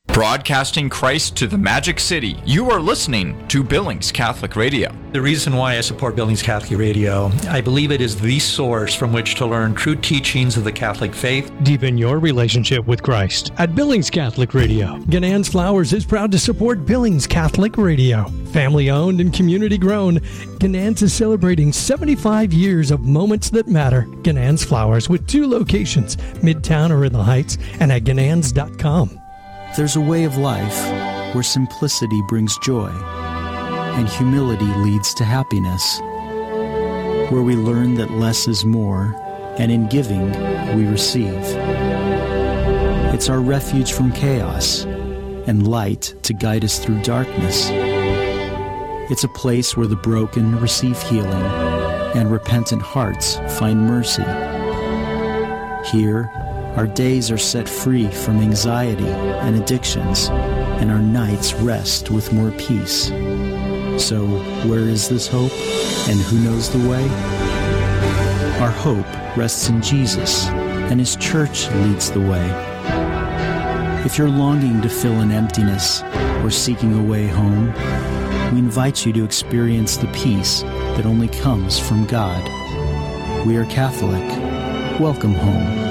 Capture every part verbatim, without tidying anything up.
Broadcasting Christ to the Magic City, you are listening to Billings Catholic Radio. The reason why I support Billings Catholic Radio, I believe it is the source from which to learn true teachings of the Catholic faith. Deepen your relationship with Christ at Billings Catholic Radio. Ganans Flowers is proud to support Billings Catholic Radio. Family owned and community grown, Ganans is celebrating seventy-five years of moments that matter. Ganans Flowers with two locations, Midtown or in the Heights, and at ganans dot com. There's a way of life where simplicity brings joy and humility leads to happiness, where we learn that less is more, and in giving, we receive. It's our refuge from chaos and light to guide us through darkness. It's a place where the broken receive healing and repentant hearts find mercy. Here, our days are set free from anxiety and addictions, and our nights rest with more peace. So, where is this hope, and who knows the way? Our hope rests in Jesus, and His church leads the way. If you're longing to fill an emptiness or seeking a way home, we invite you to experience the peace that only comes from God. We are Catholic. Welcome home.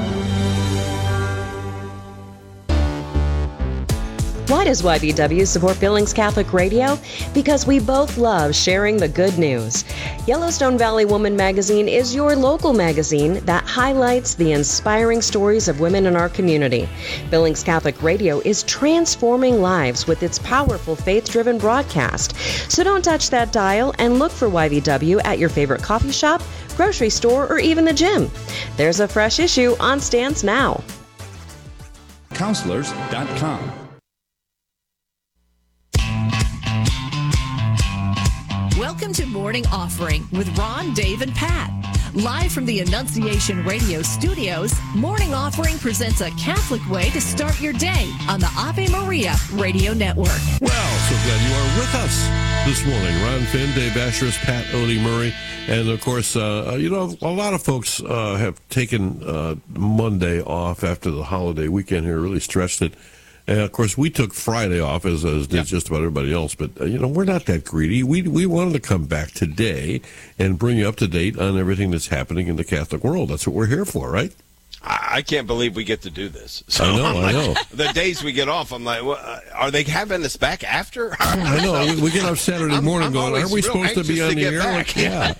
Why does Y B W support Billings Catholic Radio? Because we both love sharing the good news. Yellowstone Valley Woman Magazine is your local magazine that highlights the inspiring stories of women in our community. Billings Catholic Radio is transforming lives with its powerful faith-driven broadcast. So don't touch that dial and look for Y B W at your favorite coffee shop, grocery store, or even the gym. There's a fresh issue on stands now. Counselors dot com. Welcome to Morning Offering with Ron, Dave, and Pat. Live from the Annunciation Radio studios, Morning Offering presents a Catholic way to start your day on the Ave Maria Radio Network. Well, so glad you are with us this morning. Ron Finn, Dave Asherus, Pat Odie Murray, and of course, uh, you know, a lot of folks uh, have taken uh, Monday off after the holiday weekend here, really stretched it. And, of course, we took Friday off, as, as did yeah. just about everybody else. But, uh, you know, we're not that greedy. We we wanted to come back today and bring you up to date on everything that's happening in the Catholic world. That's what we're here for, right? I can't believe we get to do this. So I know, I'm like, I know. The days we get off, I'm like, well, uh, are they having us back after? I know. We, we get up Saturday I'm, morning I'm going, aren't we supposed to be on to the air? Like, yeah.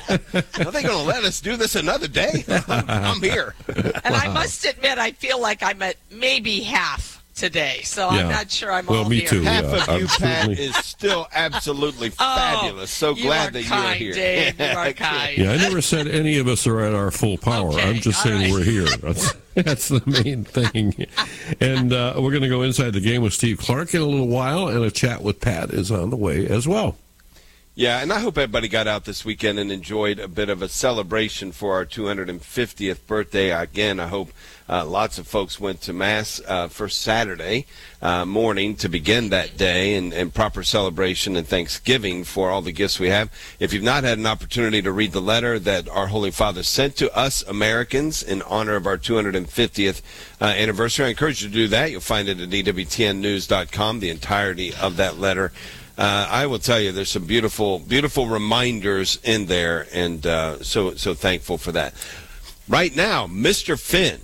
Are they going to let us do this another day? I'm, I'm here. And wow. I must admit, I feel like I'm at maybe half today, so yeah. I'm not sure I'm well, all me here. Too, Half yeah. of you, Pat, is still absolutely fabulous. So you glad are that kind, you're here. Dave, you are kind. Yeah, I never said any of us are at our full power. Okay, I'm just saying right. we're here. That's, that's the main thing. And uh, we're going to go inside the game with Steve Clark in a little while, and a chat with Pat is on the way as well. Yeah, and I hope everybody got out this weekend and enjoyed a bit of a celebration for our two hundred fiftieth birthday. Again, I hope uh, lots of folks went to Mass uh, for Saturday uh, morning to begin that day, and, and proper celebration and thanksgiving for all the gifts we have. If you've not had an opportunity to read the letter that our Holy Father sent to us Americans in honor of our two hundred fiftieth uh, anniversary, I encourage you to do that. You'll find it at E W T N news dot com, the entirety of that letter. Uh, I will tell you, there's some beautiful, beautiful reminders in there, and uh, so so thankful for that. Right now, Mister Finn.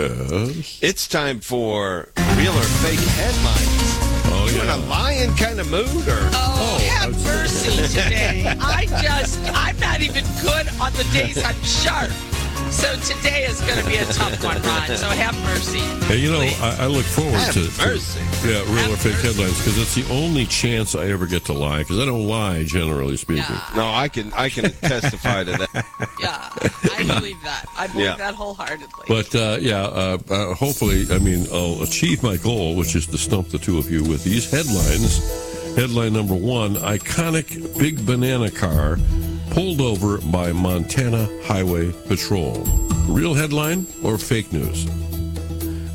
Yes. It's time for real or fake headlines. Oh, you yeah. in a lion kind of mood, or? Oh, oh have mercy today. I just, I'm not even good on the days I'm sharp. So today is going to be a tough one, Ron. So have mercy. Hey, you know, I, I look forward have to, mercy. to yeah, real have or fake mercy. headlines, because it's the only chance I ever get to lie, because I don't lie, generally speaking. Yeah. No, I can I can testify to that. Yeah, I believe that. I believe Yeah. that wholeheartedly. But, uh, yeah, uh, uh, hopefully, I mean, I'll achieve my goal, which is to stump the two of you with these headlines. Headline number one, iconic big banana car pulled over by Montana Highway Patrol. Real headline or fake news?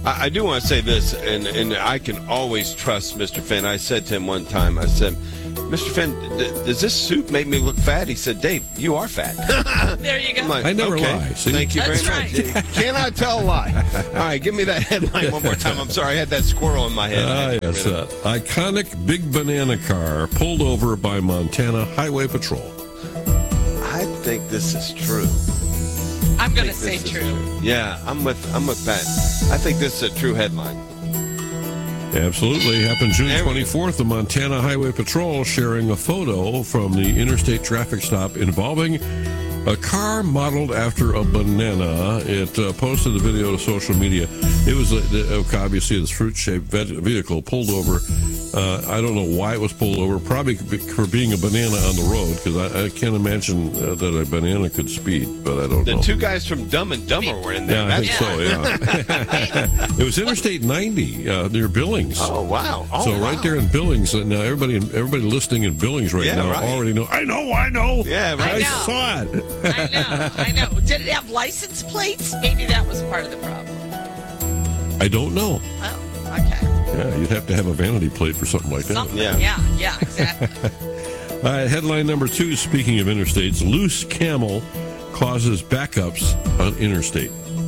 I, I do want to say this, and, and I can always trust Mister Finn. I said to him one time, I said, Mister Finn, d- does this suit make me look fat? He said, Dave, you are fat. There you go. I'm like, I never okay, lie. See? Thank you That's very right. much. Cannot tell a lie. All right, give me that headline one more time. I'm sorry, I had that squirrel in my head. Ah, yes. Uh, iconic big banana car pulled over by Montana Highway Patrol. I think this is true. I'm going I to think say this is true. Yeah, I'm with I'm with Pat. I think this is a true headline. Absolutely. Happened June There we go. twenty-fourth. The Montana Highway Patrol sharing a photo from the interstate traffic stop involving a car modeled after a banana. It uh, posted the video to social media. It was, uh, obviously, this fruit-shaped vehicle pulled over. Uh, I don't know why it was pulled over. Probably for being a banana on the road, because I, I can't imagine uh, that a banana could speed, but I don't The know. two guys from Dumb and Dumber were in there. Yeah, I That's think so, yeah. It was Interstate ninety uh, near Billings. Oh, wow. Oh, so wow. right there in Billings, and now everybody everybody listening in Billings right Yeah, now right. already know. I know, I know. Yeah, right. I, I know. saw it. I know, I know. Did it have license plates? Maybe that was part of the problem. I don't know. Oh, okay. Yeah, you'd have to have a vanity plate for something like that. Something. Yeah. Yeah, yeah, exactly. All right, headline number two, speaking of interstates, loose camel causes backups on interstate.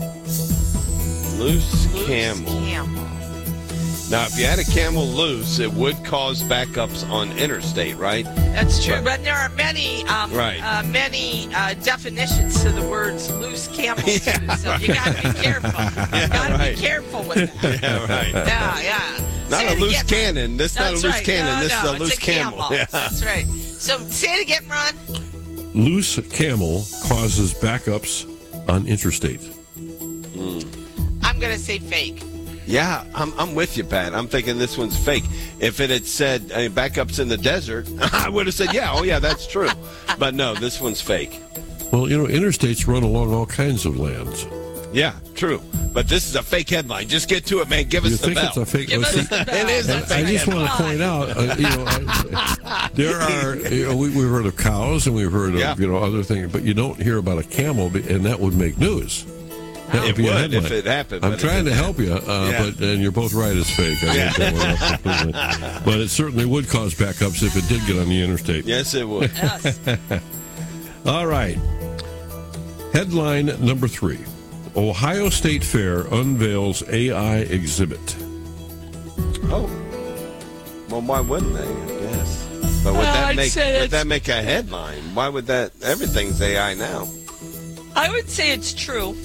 Loose Loose camel. camel. Now, if you had a camel loose, it would cause backups on interstate, right? That's true, Right. but there are many, um, Right. uh, many uh, definitions to the words "loose camel." Yeah, too, so you got to be careful. you got to right. be careful with that. Yeah, right. Yeah, yeah. Not Say a it loose again. cannon. This is not a That's loose right. cannon. No, This no, is a it's loose a camel. Yeah. That's right. So say it again, Ron. Loose camel causes backups on interstate. I'm going to say fake. Yeah, I'm, I'm with you, Pat. I'm thinking this one's fake. If it had said uh, backups in the desert, I would have said, yeah, oh, yeah, that's true. But no, this one's fake. Well, you know, interstates run along all kinds of lands. Yeah, true. But this is a fake headline. Just get to it, man. Give us You the think bell. it's a fake? Give well, us see, the bell. It is a I fake just want to point out, uh, you know, I, there are, you know, we, we've heard of cows and we've heard of, Yeah. you know, other things, but you don't hear about a camel, and that would make news. That It be a would if headline. it happened. I'm but it trying to didn't help you, uh, Yeah. but and you're both right. It's fake. I Yeah. hate that one up completely. But it certainly would cause backups if it did get on the interstate. Yes, it would. Yes. All right. Headline number three: Ohio State Fair unveils A I exhibit. Oh. Well, why wouldn't they? I guess. But would Uh, that I'd make say would it's- that make a headline? Why would that? Everything's A I now. I would say it's true.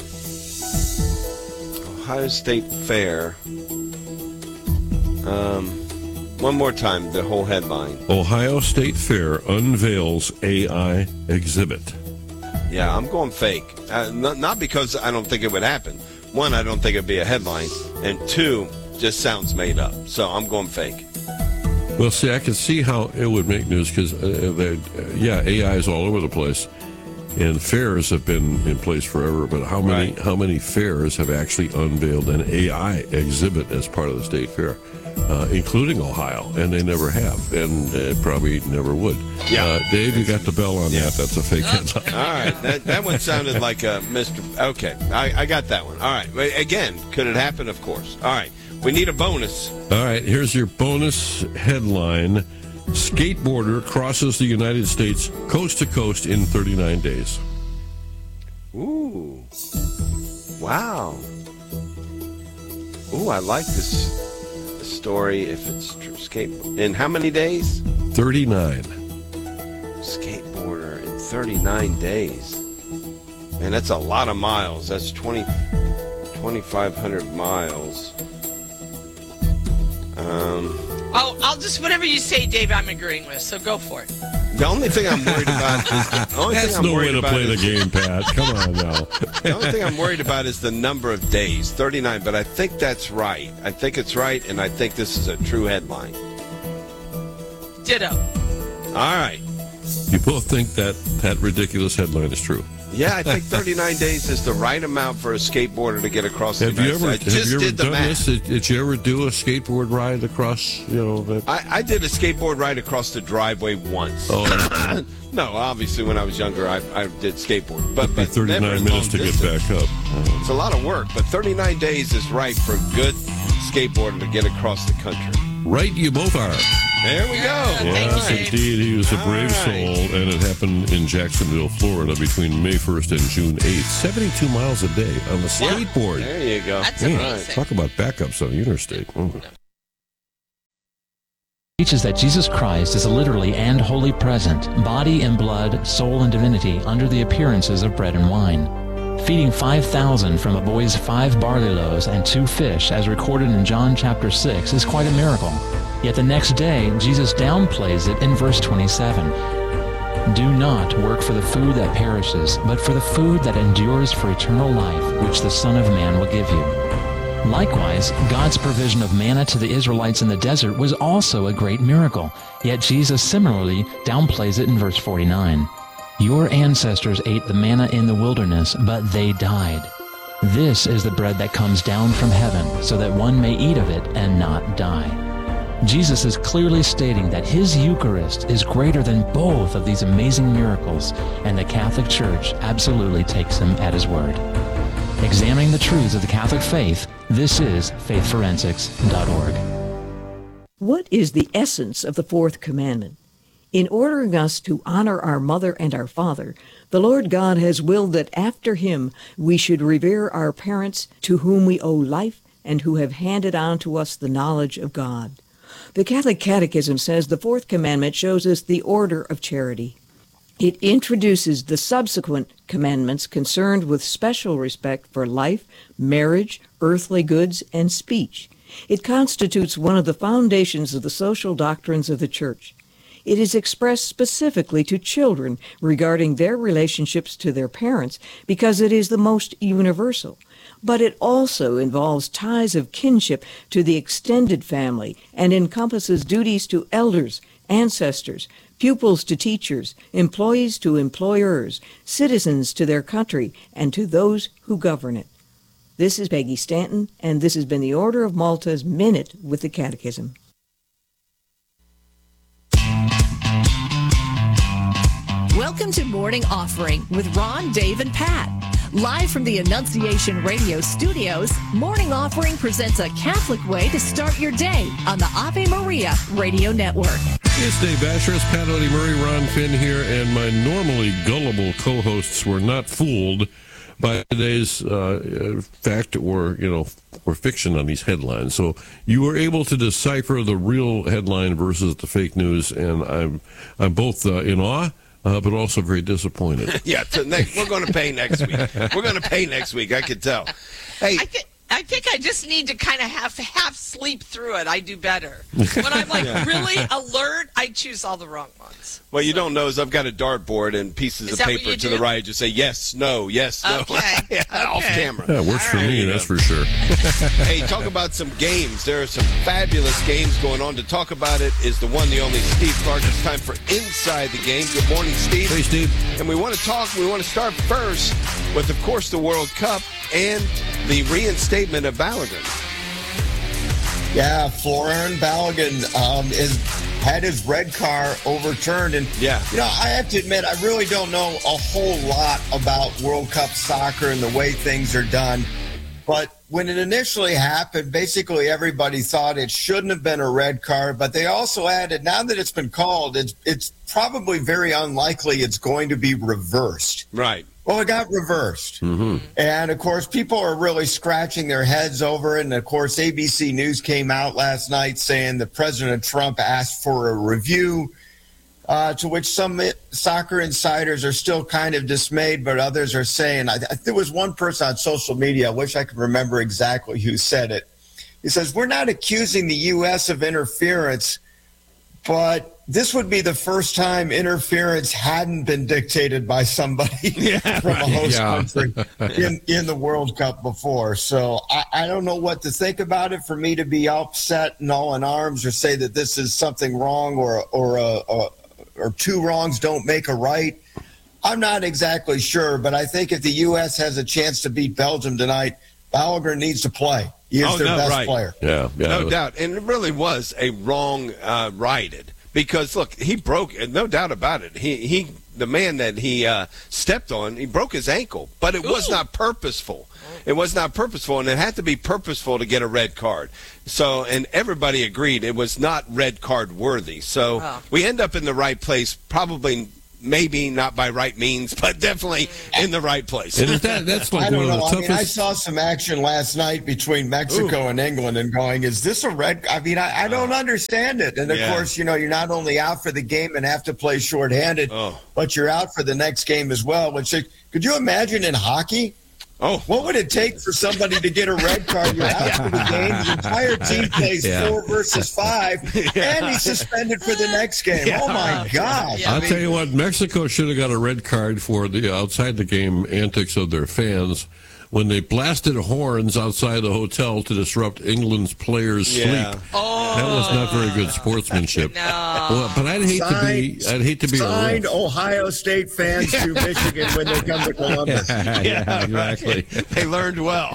Ohio State Fair. Um, one more time, the whole headline. Ohio State Fair unveils A I exhibit. Yeah, I'm going fake. Uh, not, not because I don't think it would happen. One, I don't think it'd be a headline, and two, just sounds made up. So I'm going fake. Well, see, I can see how it would make news because, uh, they- uh, yeah, A I is all over the place, and fairs have been in place forever. But how many Right. how many fairs have actually unveiled an A I exhibit as part of the state fair, uh, including Ohio? And they never have, and uh, probably never would. Yeah. uh, Dave, you got the bell on that. That's a fake headline. All right, that, that one sounded like a Mister Okay, I, I got that one. All right, but again, could it happen? Of course. All right, we need a bonus. All right, here's your bonus headline. Skateboarder crosses the United States coast to coast in thirty-nine days. Ooh, wow. Ooh, I like this story. If it's true, skate in how many days? thirty-nine. Skateboarder in thirty-nine days. Man, that's a lot of miles. That's twenty, twenty-five hundred miles. Um, Oh, I'll just whatever you say, Dave. I'm agreeing with. So go for it. the only thing I'm worried about is the only That's thing I'm no way worried to about play the is, game, Pat. Come on now. the only thing I'm worried about is the number of days, thirty-nine. But I think that's right. I think it's right, and I think this is a true headline. Ditto. All right. You both think that that ridiculous headline is true. Yeah, I think thirty-nine days is the right amount for a skateboarder to get across the Have you United ever, States. I have just you ever did the done math. this? Did, did you ever do a skateboard ride across, you know, that? I, I did a skateboard ride across the driveway once. Oh, No, obviously when I was younger, I, I did skateboard, but, be but never thirty-nine in minutes to long get distance. back up. It's a lot of work, but thirty-nine days is right for a good skateboarder to get across the country. Right, you both are. There we go. Yes, Dave. indeed. He was a brave All right. soul, and it happened in Jacksonville, Florida, between May first and June eighth. seventy-two miles a day on the skateboard. There you go. That's Man, amazing. talk about backups on the interstate. Mm. Teaches that Jesus Christ is literally and wholly present, body and blood, soul and divinity, under the appearances of bread and wine. Feeding five thousand from a boy's five barley loaves and two fish, as recorded in John chapter six, is quite a miracle. Yet the next day, Jesus downplays it in verse twenty-seven. Do not work for the food that perishes, but for the food that endures for eternal life, which the Son of Man will give you. Likewise, God's provision of manna to the Israelites in the desert was also a great miracle, yet Jesus similarly downplays it in verse forty-nine. Your ancestors ate the manna in the wilderness, but they died. This is the bread that comes down from heaven, so that one may eat of it and not die. Jesus is clearly stating that his Eucharist is greater than both of these amazing miracles, and the Catholic Church absolutely takes him at his word. Examining the truths of the Catholic faith, this is faith forensics dot org. What is the essence of the fourth commandment? In ordering us to honor our mother and our father, the Lord God has willed that after him we should revere our parents to whom we owe life and who have handed on to us the knowledge of God. The Catholic Catechism says the fourth commandment shows us the order of charity. It introduces the subsequent commandments concerned with special respect for life, marriage, earthly goods, and speech. It constitutes one of the foundations of the social doctrines of the Church. It is expressed specifically to children regarding their relationships to their parents because it is the most universal. But it also involves ties of kinship to the extended family and encompasses duties to elders, ancestors, pupils to teachers, employees to employers, citizens to their country, and to those who govern it. This is Peggy Stanton, and this has been the Order of Malta's Minute with the Catechism. Welcome to Morning Offering with Ron, Dave, and Pat. Live from the Annunciation Radio studios, Morning Offering presents a Catholic way to start your day on the Ave Maria Radio Network. It's Dave Bashers, Pat Odie Murray, Ron Finn here, and my normally gullible co-hosts were not fooled by today's uh, fact or, you know, or fiction on these headlines. So you were able to decipher the real headline versus the fake news, and I'm I'm both uh, in awe, uh, but also very disappointed. Yeah, so next, we're going to pay next week. We're going to pay next week, I can tell. Hey, I, th- I think I just need to kind of have half sleep through it. I do better. When I'm like Yeah. really alert, I choose all the wrong ones. what you don't know is I've got a dartboard and pieces Is of that what paper you to do? the right. Just say yes, no, yes, no. Okay. Yeah, off Okay. camera. Yeah, it works for All me, right. that's for sure. Hey, talk about some games. There are some fabulous games going on. To talk about it is the one, the only Steve Clark. It's time for Inside the Game. Good morning, Steve. Hey, Steve. And we want to talk, we want to start first with, of course, the World Cup and the reinstatement of Balogun. Yeah, Florian Balogun um, is had his red car overturned, and Yeah. you know, I have to admit, I really don't know a whole lot about World Cup soccer and the way things are done. But when it initially happened, basically everybody thought it shouldn't have been a red card. But they also added, now that it's been called, it's it's probably very unlikely it's going to be reversed. Right. Well, it got reversed. Mm-hmm. And, of course, people are really scratching their heads over it. And, of course, A B C News came out last night saying that President Trump asked for a review, uh, to which some soccer insiders are still kind of dismayed, but others are saying, I, I, there was one person on social media, I wish I could remember exactly who said it. He says, we're not accusing the U S of interference, but this would be the first time interference hadn't been dictated by somebody from a host Yeah. country in, in the World Cup before. So I, I don't know what to think about it. For me to be upset and all in arms or say that this is something wrong or or uh, uh, or two wrongs don't make a right, I'm not exactly sure. But I think if the U S has a chance to beat Belgium tonight, Balogun needs to play. He is Oh, their no, best right. player. Yeah, yeah. No doubt. And it really was a wrong uh, righted. Because, look, he broke, no doubt about it. He, he, the man that he uh, stepped on, he broke his ankle. But it was Ooh. not purposeful. It was not purposeful, and it had to be purposeful to get a red card. So, and everybody agreed it was not red card worthy. So Oh. we end up in the right place, probably. Maybe not by right means, but definitely in the right place. And that, that's like I don't one know. of the I mean, I toughest. saw some action last night between Mexico Ooh. and England, and going, "Is this a red?" I mean, I, I don't understand it. And of Yeah. course, you know, you're not only out for the game and have to play shorthanded, Oh. but you're out for the next game as well. Which could you imagine in hockey? Oh, what would it take for somebody to get a red card? You're out for the game. The entire team plays Yeah. four versus five, and he's suspended for the next game. Yeah. Oh my gosh! I'll tell you what, Mexico should have got a red card for the outside the game antics of their fans when they blasted horns outside the hotel to disrupt England's players' Yeah. sleep. Oh. That was not very good sportsmanship. No. Well, but I'd hate to be I'd hate to be a signed ref. Ohio State fans to Michigan when they come to Columbus. yeah, exactly. They learned well.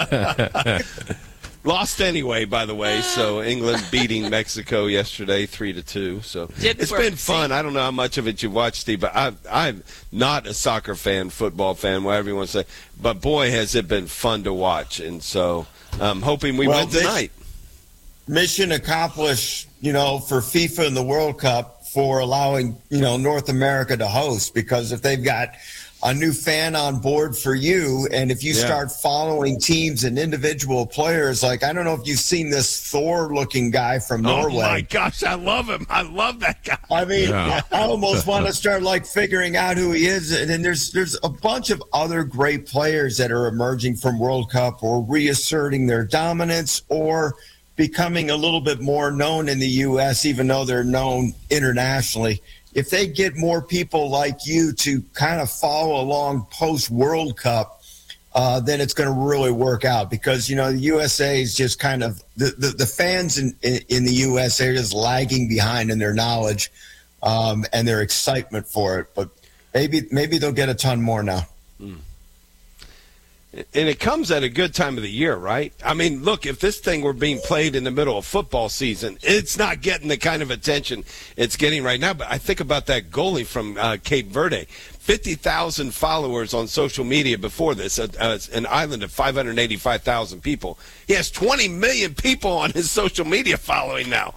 Lost anyway, by the way. So England beating Mexico yesterday, three to two. So Did it's work. been fun. I don't know how much of it you watched, Steve, but I, I'm not a soccer fan, football fan, whatever you want to say. But boy, has it been fun to watch. And so I'm hoping we Well, win this- tonight. Mission accomplished, you know, for FIFA and the World Cup for allowing, you know, North America to host, because if they've got a new fan on board for you, and if you Yeah. start following teams and individual players, like, I don't know if you've seen this Thor-looking guy from Norway. Oh, my gosh. I love him. I love that guy. I mean, Yeah. I almost want to start like figuring out who he is. And then there's there's a bunch of other great players that are emerging from World Cup or reasserting their dominance or becoming a little bit more known in the U S, even though they're known internationally. If they get more people like you to kind of follow along post World Cup, uh, then it's going to really work out, because, you know, the U S A is just kind of the, the, the fans in, in, in the U S A are just lagging behind in their knowledge um, and their excitement for it. But maybe maybe they'll get a ton more now. And it comes at a good time of the year, right? I mean, look, if this thing were being played in the middle of football season, it's not getting the kind of attention it's getting right now. But I think about that goalie from uh, Cape Verde. fifty thousand followers on social media before this, uh, uh, an island of five hundred eighty-five thousand people. He has twenty million people on his social media following now.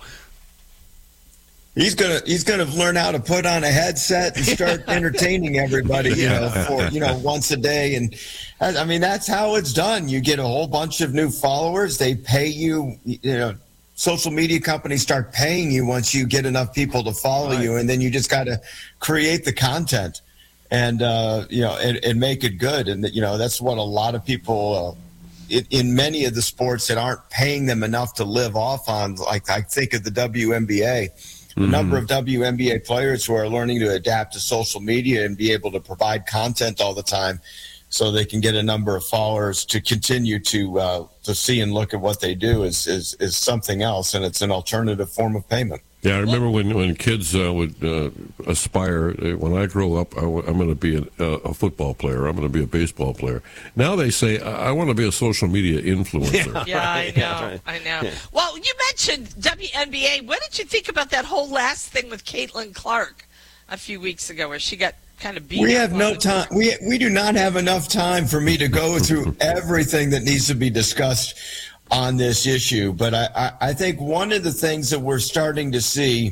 He's gonna he's gonna learn how to put on a headset and start entertaining everybody, you know, for you know once a day. And I mean, that's how it's done. You get a whole bunch of new followers. They pay you. You know, social media companies start paying you once you get enough people to follow Right. you, and then you just got to create the content and uh, you know and, and make it good. And you know that's what a lot of people. Uh, in, in many of the sports that aren't paying them enough to live off on, like I think of the W N B A. The number of W N B A players who are learning to adapt to social media and be able to provide content all the time so they can get a number of followers to continue to uh, to see and look at what they do is, is, is something else, and it's an alternative form of payment. Yeah, I remember when, when kids uh, would uh, aspire, uh, when I grow up, I w- I'm going to be a, a football player, I'm going to be a baseball player. Now they say, I, I want to be a social media influencer. Yeah, I know. right. I know. Well, you mentioned W N B A. What did you think about that whole last thing with Caitlin Clark a few weeks ago, where she got kind of beat We up have on no the- time. We we do not have enough time for me to go through everything that needs to be discussed on this issue. But I, I, I think one of the things that we're starting to see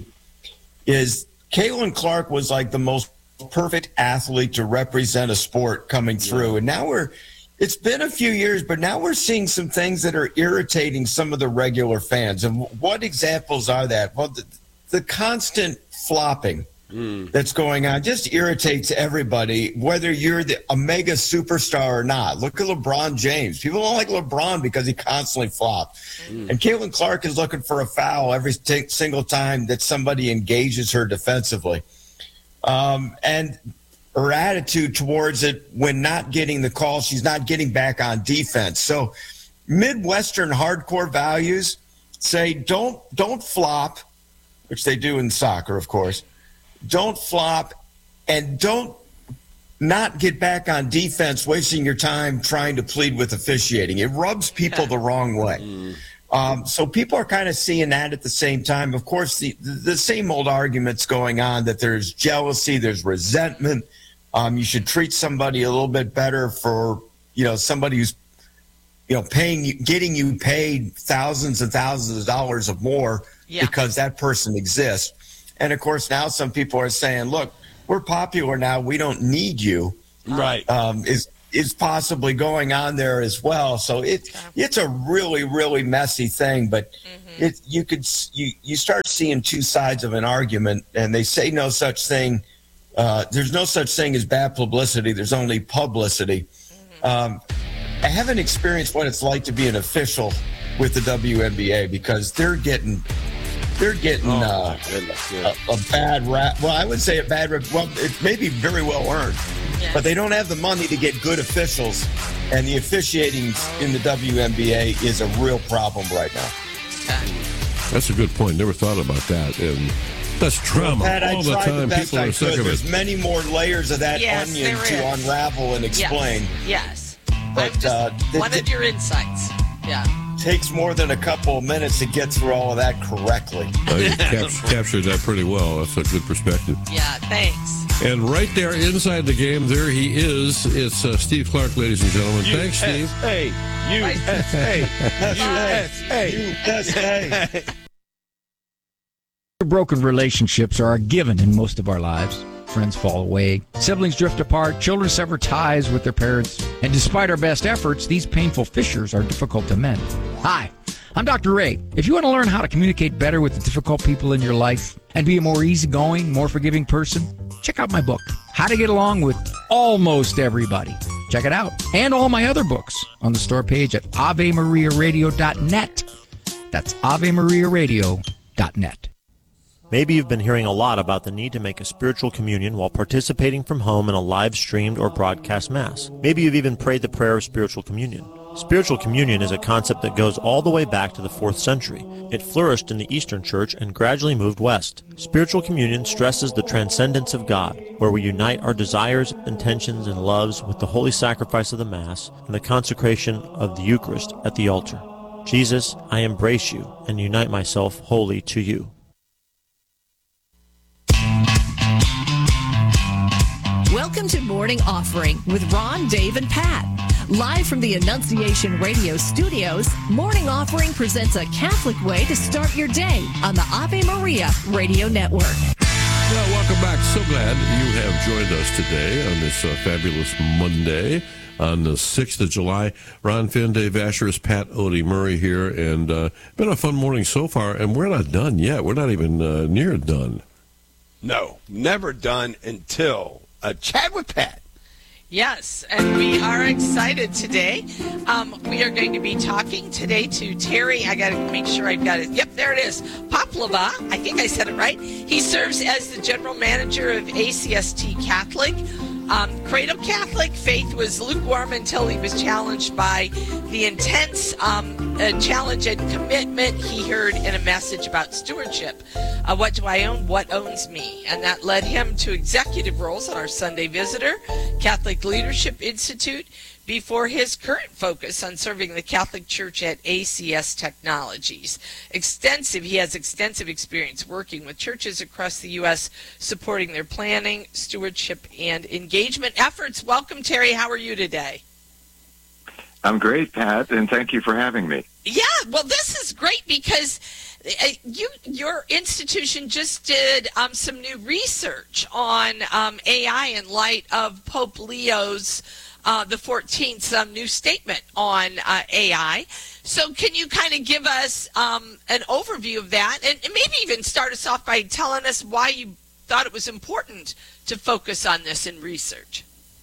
is Caitlin Clark was like the most perfect athlete to represent a sport coming through. And now we're, it's been a few years, but now we're seeing some things that are irritating some of the regular fans. And what examples are that? Well, the, the constant flopping that's going on just irritates everybody, whether you're the, a mega superstar or not. Look at LeBron James. People don't like LeBron because he constantly flops. Mm. And Caitlin Clark is looking for a foul every t- single time that somebody engages her defensively. Um, and her attitude towards it when not getting the call, she's not getting back on defense. So Midwestern hardcore values say don't don't flop, which they do in soccer, of course. Don't flop, and don't not get back on defense, wasting your time trying to plead with officiating. It rubs people the wrong way. Mm. Um, so people are kind of seeing that at the same time. Of course, the, the same old arguments going on that there's jealousy, there's resentment. Um, you should treat somebody a little bit better for, you know, somebody who's you know, paying you, getting you paid thousands and thousands of dollars or more yeah. because that person exists. And of course, now some people are saying, look, we're popular now. We don't need you. Right. Um, is, is possibly going on there as well. So it, okay. it's a really, really messy thing, but mm-hmm. it, you could, you, you start seeing two sides of an argument, and they say no such thing. Uh, there's no such thing as bad publicity. There's only publicity. Mm-hmm. Um, I haven't experienced what it's like to be an official with the W N B A because they're getting, they're getting oh, uh, goodness, yeah. a, a bad rap. Well, I would say a bad rap. Well, it may be very well earned, yes. but they don't have the money to get good officials, and the officiating in the W N B A is a real problem right now. That's a good point. Never thought about that. And that's trauma well, Pat, all the time. The People are sick of it. There's many more layers of that yes, onion to is. unravel and explain. Yes. yes. But just uh, one th- of your insights. Yeah. Takes more than a couple of minutes to get through all of that correctly. Uh, you cap- captured that pretty well. That's a good perspective. Yeah, thanks. And right there inside the game, there he is. It's uh, Steve Clark, ladies and gentlemen. U- Thanks, Steve. Hey, U S A. U S A. U S A. Broken relationships are a given in most of our lives. Friends fall away, siblings drift apart, children sever ties with their parents, and despite our best efforts, these painful fissures are difficult to mend. Hi, I'm Doctor Ray. If you want to learn how to communicate better with the difficult people in your life and be a more easygoing, more forgiving person, check out my book, How to Get Along with Almost Everybody. Check it out. And all my other books on the store page at ave maria radio dot net. That's ave maria radio dot net. Maybe you've been hearing a lot about the need to make a spiritual communion while participating from home in a live-streamed or broadcast Mass. Maybe you've even prayed the prayer of spiritual communion. Spiritual communion is a concept that goes all the way back to the fourth century. It flourished in the Eastern Church and gradually moved west. Spiritual communion stresses the transcendence of God, where we unite our desires, intentions, and loves with the holy sacrifice of the Mass and the consecration of the Eucharist at the altar. Jesus, I embrace you and unite myself wholly to you. Welcome to Morning Offering with Ron, Dave, and Pat. Live from the Annunciation Radio studios, Morning Offering presents a Catholic way to start your day on the Ave Maria Radio Network. Well, welcome back. So glad you have joined us today on this uh, fabulous Monday on the sixth of July. Ron Finn, Dave Asher's, Pat Odie Murray here, and uh, been a fun morning so far, and we're not done yet. We're not even uh, near done. No, never done until a chat with Pat. Yes, and we are excited today. Um, we are going to be talking today to Terry. I got to make sure I've got it. Yep, there it is. Poplava. I think I said it right. He serves as the general manager of A C S T Catholic. Um, Cradle Catholic faith was lukewarm until he was challenged by the intense um, uh, challenge and commitment he heard in a message about stewardship. Uh, what do I own? What owns me? And that led him to executive roles on our Sunday Visitor, Catholic Leadership Institute, before his current focus on serving the Catholic Church at A C S Technologies. Extensive, he has extensive experience working with churches across the U S, supporting their planning, stewardship, and engagement efforts. Welcome, Terry. How are you today? I'm great, Pat, and thank you for having me. Yeah, well, this is great because uh, you, your institution just did um, some new research on um, A I in light of Pope Leo's Uh, the fourteenth um, new statement on uh, A I. So can you kind of give us um, an overview of that and, and maybe even start us off by telling us why you thought it was important to focus on this in research?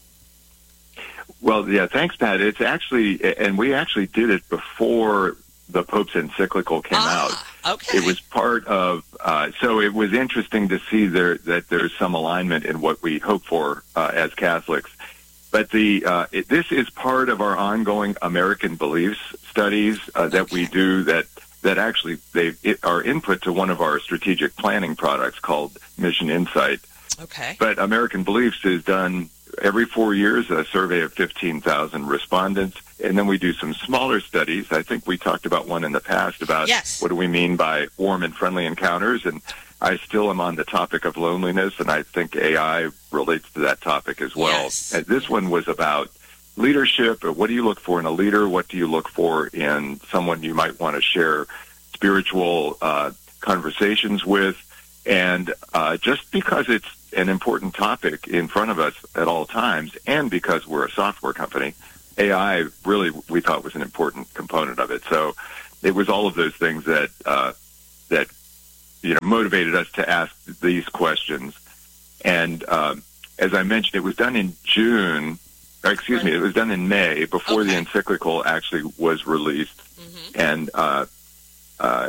Well, yeah, thanks, Pat. It's actually, and we actually did it before the Pope's encyclical came ah, out. Okay. It was part of, uh, so it was interesting to see there that there's some alignment in what we hope for uh, as Catholics. But the uh, it, this is part of our ongoing American beliefs studies uh, that okay. we do that that actually they it, are input to one of our strategic planning products called Mission Insight. Okay. But American Beliefs is done every four years, a survey of fifteen thousand respondents, and then we do some smaller studies. I think we talked about one in the past about yes. what do we mean by warm and friendly encounters, and I still am on the topic of loneliness, and I think A I relates to that topic as well. Yes. And this one was about leadership? Or what do you look for in a leader? What do you look for in someone you might want to share spiritual uh, conversations with? And uh, just because it's an important topic in front of us at all times, and because we're a software company, A I really, we thought, was an important component of it. So it was all of those things that uh, that you know motivated us to ask these questions. And um, as I mentioned, it was done in June. Or excuse me, it was done in May before okay. the encyclical actually was released. Mm-hmm. And uh, uh,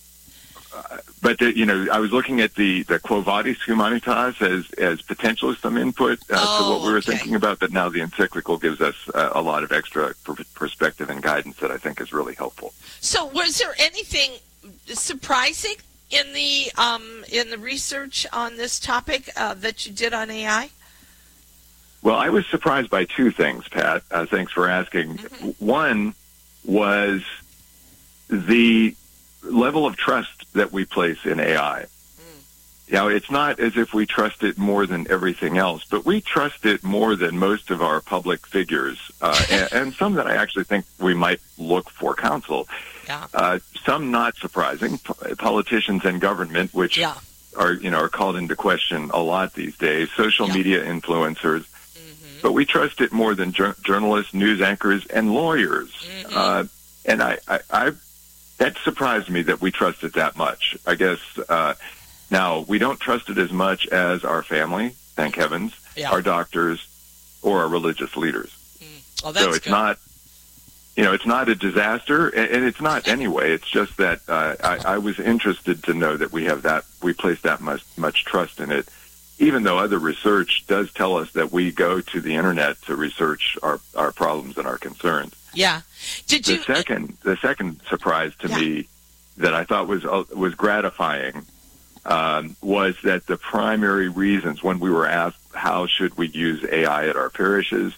but the, you know, I was looking at the the Quo Vadis Humanitas as as potentially some input uh, oh, to what we were okay. thinking about. But now the encyclical gives us uh, a lot of extra per- perspective and guidance that I think is really helpful. So, was there anything surprising in the um, in the research on this topic uh, that you did on A I? Well, I was surprised by two things, Pat. Uh, thanks for asking. Mm-hmm. One was the level of trust that we place in A I. Mm. You know, it's not as if we trust it more than everything else, but we trust it more than most of our public figures, uh, and, and some that I actually think we might look for counsel. Yeah. Uh, some not surprising, P- politicians and government, which yeah. are you know are called into question a lot these days. Social yeah. media influencers. But we trust it more than jur- journalists, news anchors, and lawyers. Mm-hmm. Uh, and I, I, I, that surprised me that we trust it that much. I guess uh, now we don't trust it as much as our family, thank heavens, yeah. our doctors, or our religious leaders. Mm. Well, that's so it's good. not, you know, it's not a disaster, and, and it's not anyway. It's just that uh, I, I was interested to know that we have that, we place that much, much trust in it. Even though other research does tell us that we go to the internet to research our, our problems and our concerns. Yeah. Did the you? second, the second surprise to yeah. me that I thought was uh, was gratifying um, was that the primary reasons when we were asked how should we use A I at our parishes,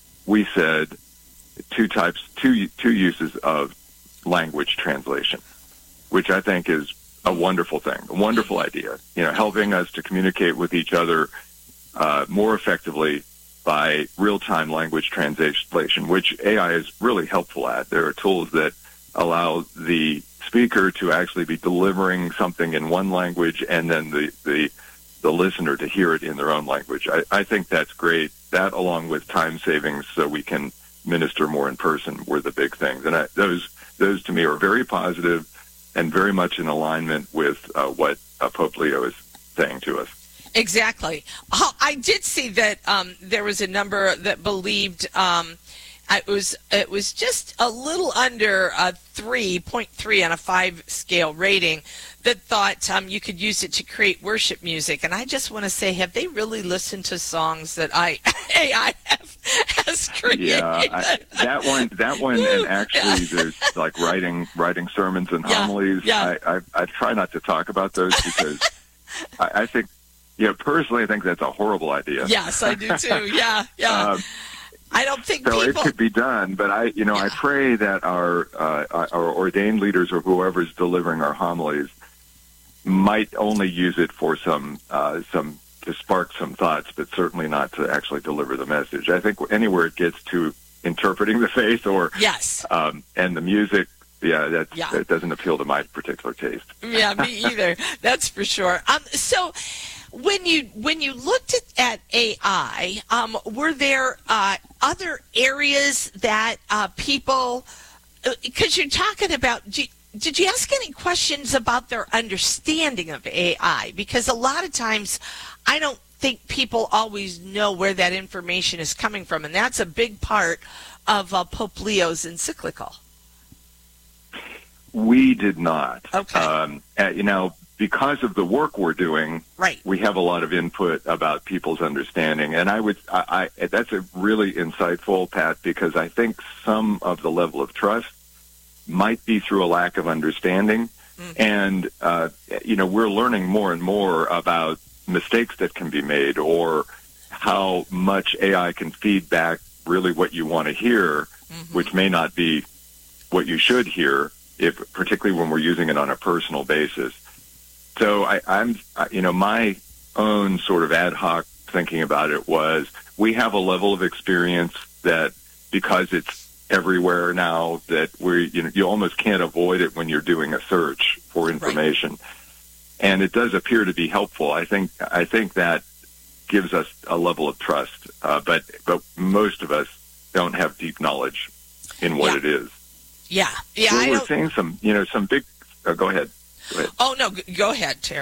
we said two types, two two uses of language translation, which I think is a wonderful thing, a wonderful idea, you know, helping us to communicate with each other uh, more effectively by real-time language translation, which A I is really helpful at. There are tools that allow the speaker to actually be delivering something in one language and then the, the, the listener to hear it in their own language. I, I think that's great. That, along with time savings so we can minister more in person, were the big things. And I, those, those to me are very positive and very much in alignment with uh, what uh, Pope Leo is saying to us. Exactly. Oh, I did see that um, there was a number that believed um, it was it was just a little under a three point three on a five scale rating that thought um, you could use it to create worship music. And I just want to say, have they really listened to songs that I A I have, has created? Yeah, I, that one, that one, and actually, there's like writing writing sermons and homilies. Yeah, yeah. I, I I try not to talk about those because I, I think, yeah, personally, I think that's a horrible idea. Yes, I do too. Yeah, yeah. Um, I don't think so. People... It could be done, but I, you know, yeah. I pray that our uh, our ordained leaders or whoever's delivering our homilies might only use it for some uh, some to spark some thoughts, but certainly not to actually deliver the message. I think anywhere it gets to interpreting the faith or yes, um, and the music, yeah, that's, yeah, that doesn't appeal to my particular taste. Yeah, me either. That's for sure. Um, so. When you when you looked at, at A I, um, were there uh, other areas that uh, people, because you're talking about, did, did you ask any questions about their understanding of A I? Because a lot of times I don't think people always know where that information is coming from, and that's a big part of uh, Pope Leo's encyclical. We did not. Okay. Um, uh, you know, because of the work we're doing, right, we have a lot of input about people's understanding. And I would, I, I, that's a really insightful, Pat, because I think some of the level of trust might be through a lack of understanding. Mm-hmm. And, uh, you know, we're learning more and more about mistakes that can be made or how much A I can feed back really what you want to hear, mm-hmm. which may not be what you should hear, if particularly when we're using it on a personal basis. So I, I'm, you know, my own sort of ad hoc thinking about it was we have a level of experience that because it's everywhere now that we you know you almost can't avoid it when you're doing a search for information. Right. And it does appear to be helpful. I think I think that gives us a level of trust, uh, but but most of us don't have deep knowledge in what yeah. it is. Yeah, yeah. We're, I we're don't... seeing some, you know, some big. Oh, go ahead. Go ahead. Oh no, go ahead, Terry.